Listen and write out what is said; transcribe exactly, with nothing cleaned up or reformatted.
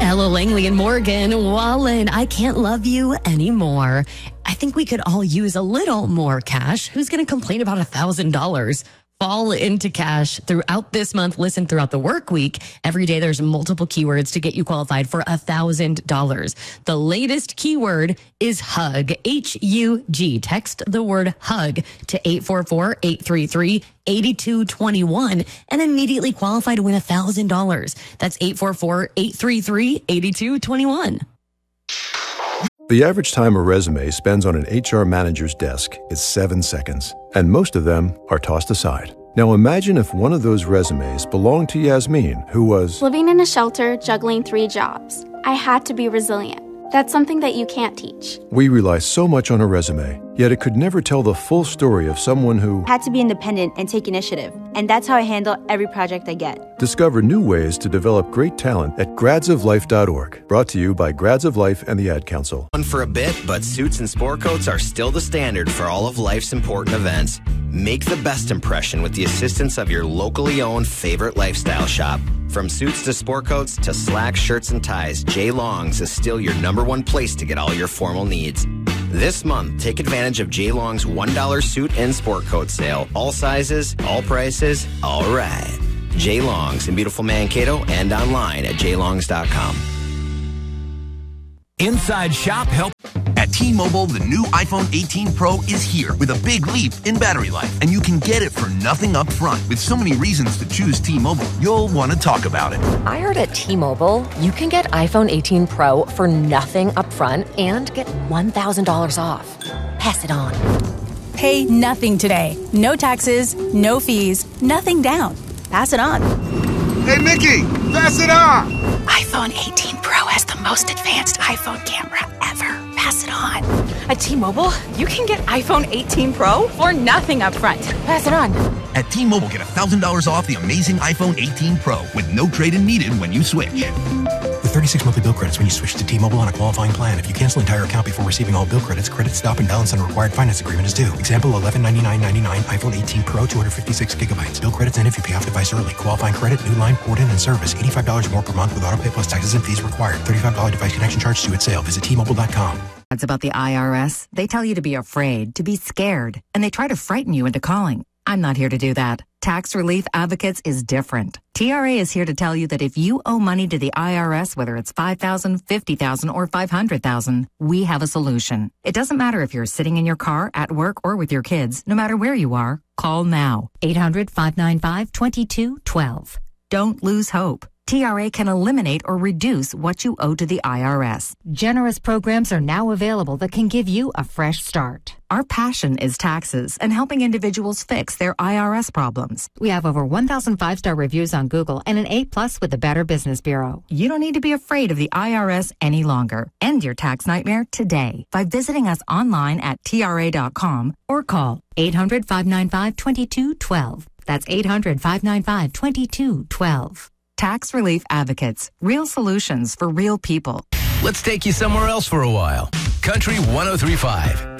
Ella Langley and Morgan Wallen. I can't love you anymore. I think we could all use a little more cash. Who's going to complain about a thousand dollars? Fall into cash throughout this month. Listen throughout the work week. Every day there's multiple keywords to get you qualified for a thousand dollars. The latest keyword is hug. H U G. Text the word hug to eight four four, eight three three, eight two two one and immediately qualify to win a thousand dollars. That's eight four four, eight three three, eight two two one. The average time a resume spends on an H R manager's desk is seven seconds, and most of them are tossed aside. Now imagine if one of those resumes belonged to Yasmin, who was living in a shelter, juggling three jobs. I had to be resilient. That's something that you can't teach. We rely so much on a resume, yet it could never tell the full story of someone who had to be independent and take initiative. And that's how I handle every project I get. Discover new ways to develop great talent at grads of life dot org. Brought to you by Grads of Life and the Ad Council. Fun for a bit, but suits and sport coats are still the standard for all of life's important events. Make the best impression with the assistance of your locally owned favorite lifestyle shop. From suits to sport coats to slacks, shirts, and ties, J. Long's is still your number one place to get all your formal needs. This month, take advantage of J. Long's one dollar suit and sport coat sale. All sizes, all prices, all right. J. Long's in beautiful Mankato and online at j longs dot com. Inside Shop help. At T-Mobile, the new iPhone eighteen Pro is here with a big leap in battery life, and you can get it for nothing up front. With so many reasons to choose T-Mobile, you'll want to talk about it. I heard at T-Mobile, you can get iPhone eighteen Pro for nothing up front and get one thousand dollars off. Pass it on. Pay nothing today. No taxes, no fees, nothing down. Pass it on. Hey, Mickey, pass it on. iPhone eighteen Pro has the most advanced iPhone camera ever. Pass it on. At T-Mobile, you can get iPhone eighteen Pro for nothing up front. Pass it on. At T-Mobile, get one thousand dollars off the amazing iPhone eighteen Pro with no trade-in needed when you switch. With thirty-six monthly bill credits when you switch to T-Mobile on a qualifying plan. If you cancel entire account before receiving all bill credits, credit stop and balance on required finance agreement is due. Example, eleven ninety-nine ninety-nine, iPhone eighteen Pro, two hundred fifty-six gigabytes. Bill credits end if you pay off device early. Qualifying credit, new line, port in, and service. eighty-five dollars more per month with auto pay plus taxes and fees required. thirty-five dollars device connection charge due at sale. Visit T Mobile dot com. That's about the I R S. They tell you to be afraid, to be scared, and they try to frighten you into calling. I'm not here to do that. Tax Relief Advocates is different. T R A is here to tell you that if you owe money to the I R S, whether it's five thousand dollars, fifty thousand dollars, or five hundred thousand dollars, we have a solution. It doesn't matter if you're sitting in your car, at work, or with your kids. No matter where you are, call now. eight hundred, five nine five, two two one two. Don't lose hope. T R A can eliminate or reduce what you owe to the I R S. Generous programs are now available that can give you a fresh start. Our passion is taxes and helping individuals fix their I R S problems. We have over one thousand five-star reviews on Google and an A plus with the Better Business Bureau. You don't need to be afraid of the I R S any longer. End your tax nightmare today by visiting us online at T R A dot com or call eight hundred, five nine five, two two one two. That's eight hundred, five nine five, two two one two. Tax Relief Advocates. Real solutions for real people. Let's take you somewhere else for a while. Country one oh three point five.